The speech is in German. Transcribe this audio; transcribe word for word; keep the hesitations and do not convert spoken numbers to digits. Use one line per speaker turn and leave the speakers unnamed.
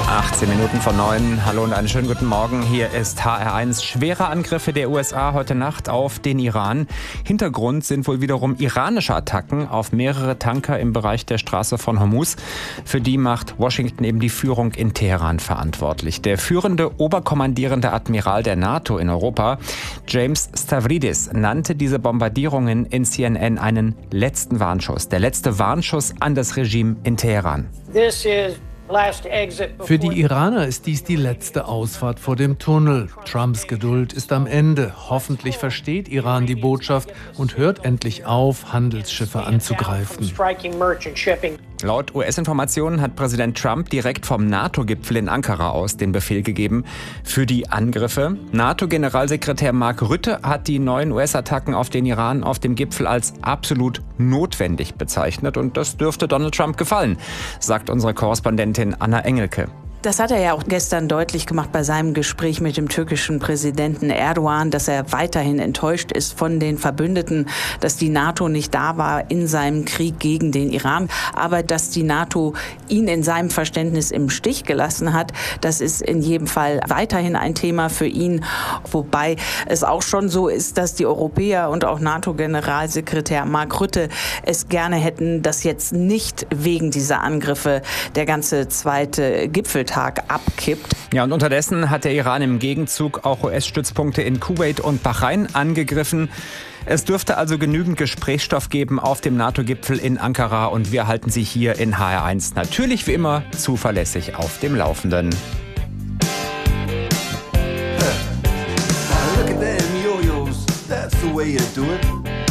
achtzehn Minuten vor neun. Hallo und einen schönen guten Morgen. Hier ist H R eins. Schwere Angriffe der U S A heute Nacht auf den Iran. Hintergrund sind wohl wiederum iranische Attacken auf mehrere Tanker im Bereich der Straße von Hormuz. Für die macht Washington eben die Führung in Teheran verantwortlich. Der führende oberkommandierende Admiral der NATO in Europa, James Stavridis, nannte diese Bombardierungen in C N N einen letzten Warnschuss. Der letzte Warnschuss an das Regime in Teheran.
This is
Für die Iraner ist dies die letzte Ausfahrt vor dem Tunnel. Trumps Geduld ist am Ende. Hoffentlich versteht Iran die Botschaft und hört endlich auf, Handelsschiffe anzugreifen.
Laut U S-Informationen hat Präsident Trump direkt vom NATO-Gipfel in Ankara aus den Befehl gegeben für die Angriffe. NATO-Generalsekretär Mark Rutte hat die neuen U S-Attacken auf den Iran auf dem Gipfel als absolut notwendig bezeichnet. Und das dürfte Donald Trump gefallen, sagt unsere Korrespondentin Anna Engelke.
Das hat er ja auch gestern deutlich gemacht bei seinem Gespräch mit dem türkischen Präsidenten Erdogan, dass er weiterhin enttäuscht ist von den Verbündeten, dass die NATO nicht da war in seinem Krieg gegen den Iran, aber dass die NATO ihn in seinem Verständnis im Stich gelassen hat. Das ist in jedem Fall weiterhin ein Thema für ihn, wobei es auch schon so ist, dass die Europäer und auch NATO-Generalsekretär Mark Rutte es gerne hätten, dass jetzt nicht wegen dieser Angriffe der ganze zweite Gipfeltag abkippt.
Ja, und unterdessen hat der Iran im Gegenzug auch U S-Stützpunkte in Kuwait und Bahrain angegriffen. Es dürfte also genügend Gesprächsstoff geben auf dem NATO-Gipfel in Ankara und wir halten Sie hier in H R eins natürlich wie immer zuverlässig auf dem Laufenden.
Look at them yo-yos, that's the way you do it.